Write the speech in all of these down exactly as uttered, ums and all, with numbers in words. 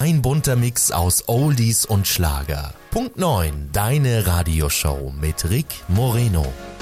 Ein bunter Mix aus Oldies und Schlager. Punkt neun, deine Radioshow mit Rick Moreno.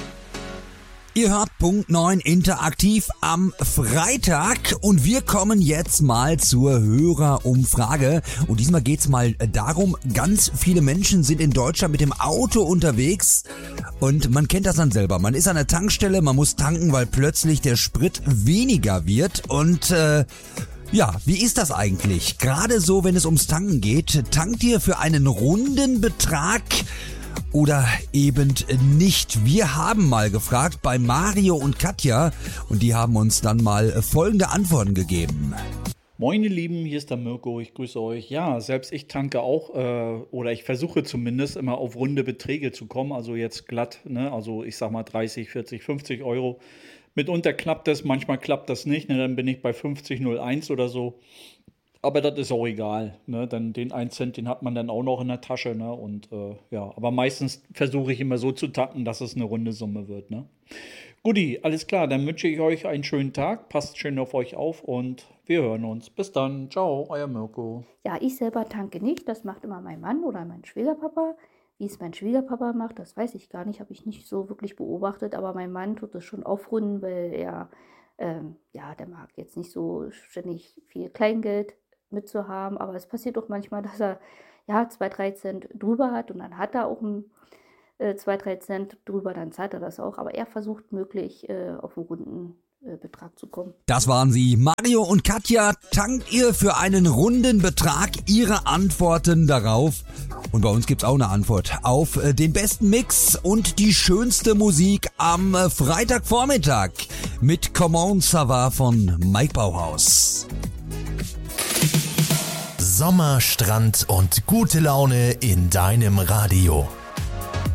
Ihr hört Punkt neun interaktiv am Freitag und wir kommen jetzt mal zur Hörerumfrage. Und diesmal geht's mal darum, ganz viele Menschen sind in Deutschland mit dem Auto unterwegs und man kennt das dann selber. Man ist an der Tankstelle, man muss tanken, weil plötzlich der Sprit weniger wird und äh, ja, wie ist das eigentlich? Gerade so, wenn es ums Tanken geht, tankt ihr für einen runden Betrag oder eben nicht? Wir haben mal gefragt bei Mario und Katja und die haben uns dann mal folgende Antworten gegeben. Moin ihr Lieben, hier ist der Mirko, ich grüße euch. Ja, selbst ich tanke auch, äh, oder ich versuche zumindest immer auf runde Beträge zu kommen, also jetzt glatt, ne? Also ich sag mal dreißig, vierzig, fünfzig Euro. Mitunter klappt das, manchmal klappt das nicht, ne? Dann bin ich bei fünfzig null eins oder so. Aber das ist auch egal, ne? Dann den einen Cent, den hat man dann auch noch in der Tasche, ne? Und äh, ja, aber meistens versuche ich immer so zu tanken, dass es eine runde Summe wird, ne? Guti, alles klar, dann wünsche ich euch einen schönen Tag, passt schön auf euch auf und wir hören uns. Bis dann, ciao, euer Mirko. Ja, ich selber tanke nicht, das macht immer mein Mann oder mein Schwiegerpapa. Wie es mein Schwiegerpapa macht, das weiß ich gar nicht, habe ich nicht so wirklich beobachtet, aber mein Mann tut es schon aufrunden, weil er, ähm, ja, der mag jetzt nicht so ständig viel Kleingeld mitzuhaben, aber es passiert doch manchmal, dass er ja zwei, drei Cent drüber hat und dann hat er auch ein, äh, zwei, drei Cent drüber, dann zahlt er das auch, aber er versucht möglich äh, auf einen runden äh, Betrag zu kommen. Das waren sie, Mario und Katja. Tankt ihr für einen runden Betrag? Ihre Antworten darauf. Und bei uns gibt's auch eine Antwort auf äh, den besten Mix und die schönste Musik am äh, Freitagvormittag mit Come On Ça Va von Mike Bauhaus. Sommer, Strand und gute Laune in deinem Radio.